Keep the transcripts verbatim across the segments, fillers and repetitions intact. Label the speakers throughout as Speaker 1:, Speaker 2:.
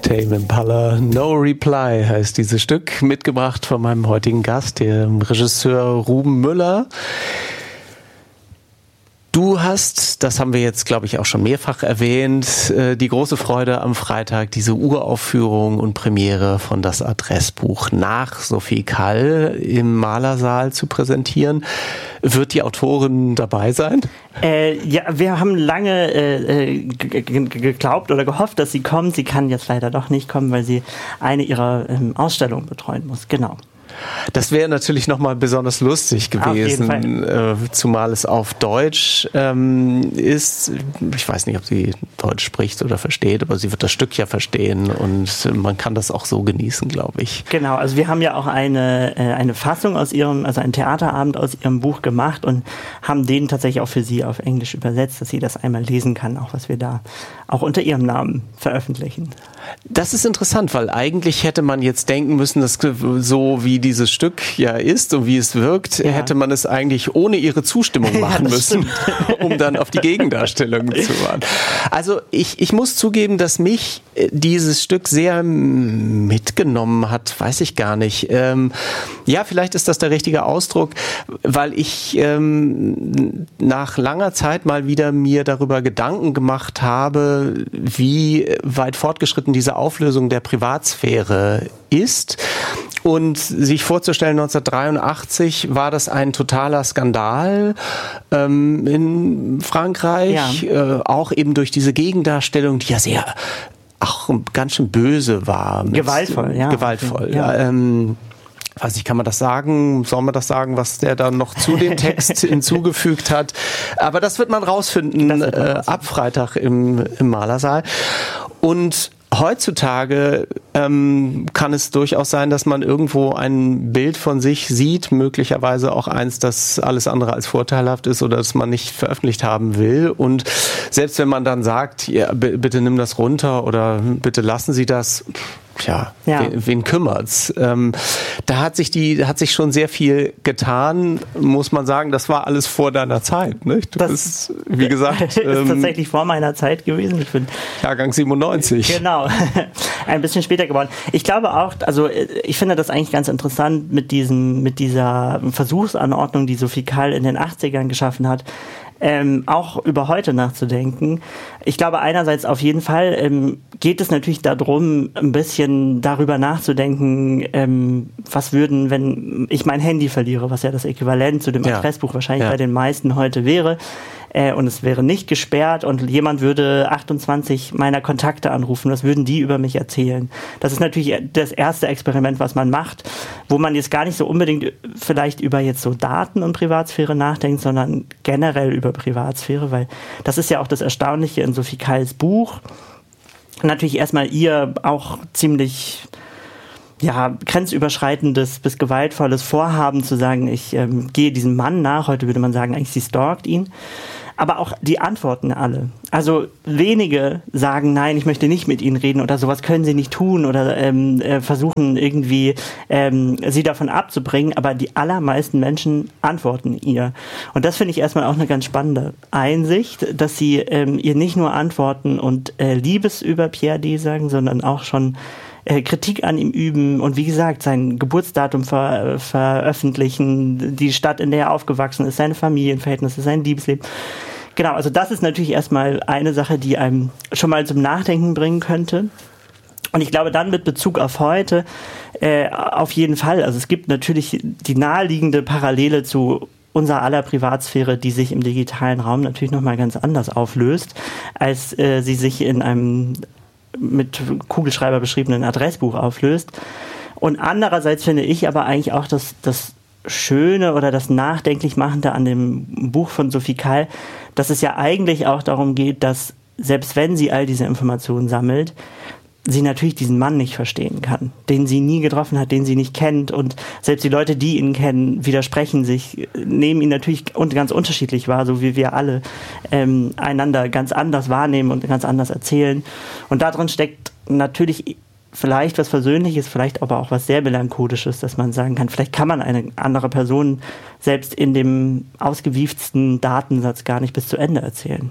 Speaker 1: Tame Impala, No Reply heißt dieses Stück, mitgebracht von meinem heutigen Gast, dem Regisseur Ruben Müller. Du hast, das haben wir jetzt, glaube ich, auch schon mehrfach erwähnt, die große Freude am Freitag, diese Uraufführung und Premiere von Das Adressbuch nach Sophie Kall im Malersaal zu präsentieren. Wird die Autorin dabei sein?
Speaker 2: Äh, ja, wir haben lange äh, g- g- geglaubt oder gehofft, dass sie kommt. Sie kann jetzt leider doch nicht kommen, weil sie eine ihrer ähm, Ausstellungen betreuen muss. Genau.
Speaker 1: Das wäre natürlich nochmal besonders lustig gewesen, äh, zumal es auf Deutsch ähm, ist. Ich weiß nicht, ob sie Deutsch spricht oder versteht, aber sie wird das Stück ja verstehen und man kann das auch so genießen, glaube ich.
Speaker 2: Genau, also wir haben ja auch eine, äh, eine Fassung aus ihrem, also einen Theaterabend aus ihrem Buch gemacht und haben den tatsächlich auch für sie auf Englisch übersetzt, dass sie das einmal lesen kann, auch was wir da auch unter ihrem Namen veröffentlichen.
Speaker 1: Das ist interessant, weil eigentlich hätte man jetzt denken müssen, dass so wie dieses Stück ja ist und wie es wirkt, ja. hätte man es eigentlich ohne ihre Zustimmung machen ja, müssen, um dann auf die Gegendarstellung zu warten. Also ich, ich muss zugeben, dass mich dieses Stück sehr mitgenommen hat, weiß ich gar nicht. Ähm, ja, vielleicht ist das der richtige Ausdruck, weil ich ähm, nach langer Zeit mal wieder mir darüber Gedanken gemacht habe, wie weit fortgeschritten diese Auflösung der Privatsphäre ist. Und sich vorzustellen, neunzehnhundertdreiundachtzig war das ein totaler Skandal ähm, in Frankreich, ja. äh, auch eben durch diese Gegendarstellung, die ja sehr, auch ganz schön böse war. Mit,
Speaker 2: gewaltvoll, ja.
Speaker 1: Gewaltvoll, ja. ja ähm, weiß ich, kann man das sagen? Soll man das sagen, was der dann noch zu dem Text hinzugefügt hat? Aber das wird man rausfinden wird man rausfinden. Äh, ab Freitag im, im Malersaal. Und heutzutage ähm, kann es durchaus sein, dass man irgendwo ein Bild von sich sieht, möglicherweise auch eins, das alles andere als vorteilhaft ist oder das man nicht veröffentlicht haben will. Und selbst wenn man dann sagt, ja, b- bitte nimm das runter oder bitte lassen Sie das, tja, ja. wen, wen kümmert's? Ähm, da hat sich die, hat sich schon sehr viel getan, muss man sagen. Das war alles vor deiner Zeit, nicht? Du
Speaker 2: das
Speaker 1: bist, wie gesagt,
Speaker 2: ist ähm, tatsächlich vor meiner Zeit gewesen. Ich bin
Speaker 1: Jahrgang siebenundneunzig.
Speaker 2: Genau, ein bisschen später geworden. Ich glaube auch, also ich finde das eigentlich ganz interessant mit diesem, mit dieser Versuchsanordnung, die Sophie Kall in den achtzigern geschaffen hat. Ähm, auch über heute nachzudenken. Ich glaube, einerseits auf jeden Fall ähm, geht es natürlich darum, ein bisschen darüber nachzudenken, ähm, was würden, wenn ich mein Handy verliere, was ja das Äquivalent zu dem ja. Adressbuch wahrscheinlich ja. bei den meisten heute wäre, äh, und es wäre nicht gesperrt und jemand würde achtundzwanzig meiner Kontakte anrufen, was würden die über mich erzählen? Das ist natürlich das erste Experiment, was man macht, wo man jetzt gar nicht so unbedingt vielleicht über jetzt so Daten und Privatsphäre nachdenkt, sondern generell über Privatsphäre, weil das ist ja auch das Erstaunliche in Sophie Kalls Buch. Natürlich erstmal ihr auch ziemlich ja, grenzüberschreitendes bis gewaltvolles Vorhaben zu sagen, ich ähm, gehe diesem Mann nach, heute würde man sagen, eigentlich sie stalkt ihn. Aber auch die Antworten alle. Also wenige sagen, nein, ich möchte nicht mit Ihnen reden oder sowas können Sie nicht tun oder ähm, äh, versuchen irgendwie ähm, Sie davon abzubringen, aber die allermeisten Menschen antworten ihr. Und das finde ich erstmal auch eine ganz spannende Einsicht, dass sie ähm, ihr nicht nur antworten und äh, Liebes über Pierre D. sagen, sondern auch schon äh, Kritik an ihm üben und wie gesagt, sein Geburtsdatum ver- veröffentlichen, die Stadt, in der er aufgewachsen ist, seine Familienverhältnisse, sein Liebesleben. Genau, also das ist natürlich erstmal eine Sache, die einem schon mal zum Nachdenken bringen könnte. Und ich glaube dann mit Bezug auf heute äh, auf jeden Fall. Also es gibt natürlich die naheliegende Parallele zu unser aller Privatsphäre, die sich im digitalen Raum natürlich nochmal ganz anders auflöst, als äh, sie sich in einem mit Kugelschreiber beschriebenen Adressbuch auflöst. Und andererseits finde ich aber eigentlich auch, dass das Schöne oder das Nachdenklichmachende an dem Buch von Sophie Kall, dass es ja eigentlich auch darum geht, dass selbst wenn sie all diese Informationen sammelt, sie natürlich diesen Mann nicht verstehen kann, den sie nie getroffen hat, den sie nicht kennt und selbst die Leute, die ihn kennen, widersprechen sich, nehmen ihn natürlich ganz unterschiedlich wahr, so wie wir alle ähm, einander ganz anders wahrnehmen und ganz anders erzählen. Und darin steckt natürlich vielleicht was Versöhnliches, vielleicht aber auch was sehr Melancholisches, dass man sagen kann, vielleicht kann man eine andere Person selbst in dem ausgewieftesten Datensatz gar nicht bis zu Ende erzählen.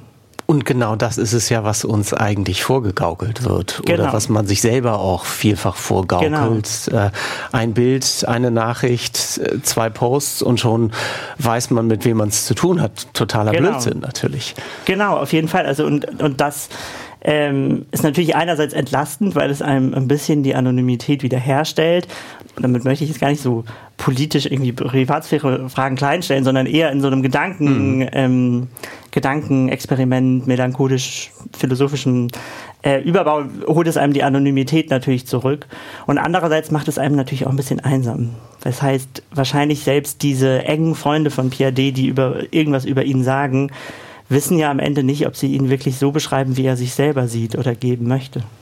Speaker 1: Und genau das ist es ja, was uns eigentlich vorgegaukelt wird
Speaker 2: Genau.
Speaker 1: oder was man sich selber auch vielfach vorgaukelt. Genau. Ein Bild, eine Nachricht, zwei Posts und schon weiß man, mit wem man es zu tun hat. Totaler
Speaker 2: Genau.
Speaker 1: Blödsinn natürlich.
Speaker 2: Genau, auf jeden Fall. Also und, und das ähm, ist natürlich einerseits entlastend, weil es einem ein bisschen die Anonymität wiederherstellt. Und damit möchte ich jetzt gar nicht so politisch irgendwie Privatsphäre-Fragen kleinstellen, sondern eher in so einem Gedanken, mhm. ähm, Gedankenexperiment, melancholisch, philosophischen äh, Überbau holt es einem die Anonymität natürlich zurück. Und andererseits macht es einem natürlich auch ein bisschen einsam. Das heißt, wahrscheinlich selbst diese engen Freunde von Pierre D., die über irgendwas über ihn sagen, wissen ja am Ende nicht, ob sie ihn wirklich so beschreiben, wie er sich selber sieht oder geben möchte.